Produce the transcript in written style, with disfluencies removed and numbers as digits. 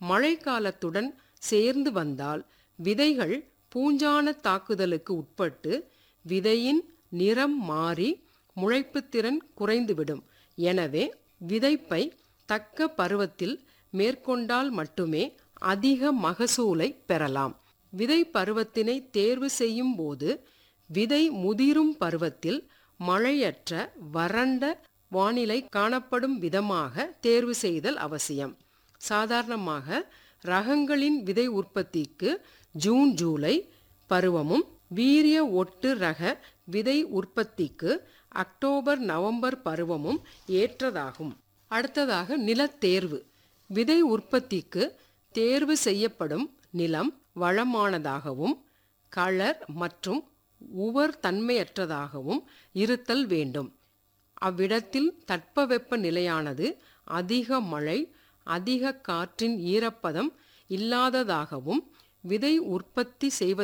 மழைக்காலத்துடன் சேர்ந்து வந்தால் விதைகள் பூஞ்சான தாக்குதலுக்கு உட்பட்டு விதையின் நிறம் மாறி முளைப்புத்திறன் குறைந்துவிடும். எனவே விதைப்பை தக்க பருவத்தில் மேற்கொண்டால் மட்டுமே அதிக மகசூலை பெறலாம். விதை பருவத்தினை தேர்வு செய்யும் போது விதை முதிரும் பருவத்தில் மழையற்ற வறண்ட வானிலை காணப்படும் விதமாக தேர்வு செய்தல் அவசியம். சாதாரணமாக ரகங்களின் விதை உற்பத்திக்கு ஜூன் ஜூலை பருவமும், வீரிய ஒட்டு ரக விதை உற்பத்திக்கு அக்டோபர் நவம்பர் பருவமும் ஏற்றதாகும். அடுத்ததாக நிலத்தேர்வு. விதை உற்பத்திக்கு தேர்வு செய்யப்படும் நிலம் வளமானதாகவும் களர் மற்றும் உவர் தன்மையற்றதாகவும் இருத்தல் வேண்டும். அவ்விடத்தில் தட்பவெப்ப நிலையானது அதிக மழை, அதிக காற்றின் ஈரப்பதம் இல்லாததாகவும் விதை உற்பத்தி செய்வதற்கு